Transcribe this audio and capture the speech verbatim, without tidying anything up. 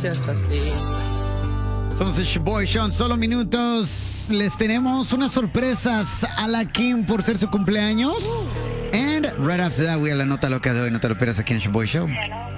si estás lista. Somos el Boy Show, en solo minutos les tenemos unas sorpresas a la Kim por ser su cumpleaños. And right after that, we have la nota loca de hoy, no te lo pierdas aquí en el Boy Show.